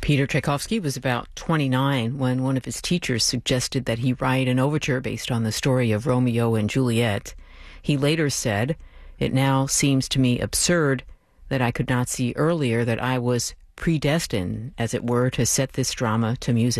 Peter Tchaikovsky was about 29 when one of his teachers suggested that he write an overture based on the story of Romeo and Juliet. He later said, "It now seems to me absurd that I could not see earlier that I was predestined, as it were, to set this drama to music."